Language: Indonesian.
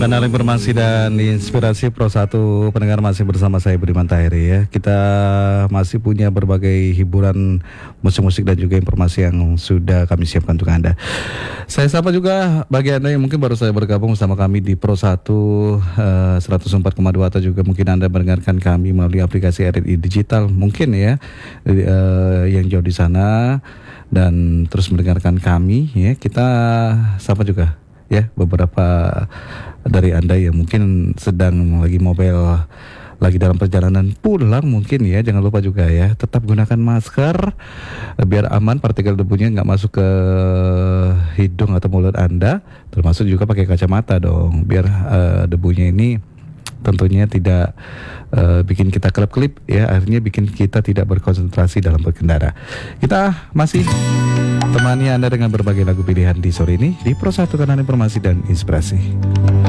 Kanal informasi dan inspirasi Pro 1 pendengar masih bersama saya Budiman Tahiri ya. Kita masih punya berbagai hiburan musik-musik dan juga informasi yang sudah kami siapkan untuk Anda. Saya sapa juga bagi Anda yang mungkin baru saya bergabung bersama kami di Pro 1 104,2 atau juga mungkin Anda mendengarkan kami melalui aplikasi RRI Digital mungkin ya yang jauh di sana dan terus mendengarkan kami ya. Kita sapa juga ya beberapa dari Anda yang mungkin sedang lagi lagi dalam perjalanan pulang mungkin ya, jangan lupa juga ya tetap gunakan masker biar aman, partikel debunya nggak masuk ke hidung atau mulut Anda, termasuk juga pakai kacamata dong biar debunya ini tentunya tidak bikin kita kelip-kelip ya, akhirnya bikin kita tidak berkonsentrasi dalam berkendara. Kita masih temani Anda dengan berbagai lagu pilihan di sore ini di Pro 1 Kanal Informasi dan Inspirasi.